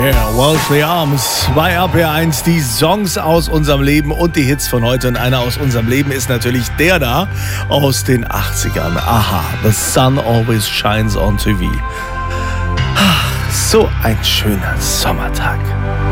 Yeah, Wellesley Arms bei RPR1, die Songs aus unserem Leben und die Hits von heute. Und einer aus unserem Leben ist natürlich der da aus den 80ern. Aha, The Sun Always Shines on TV. So ein schöner Sommertag.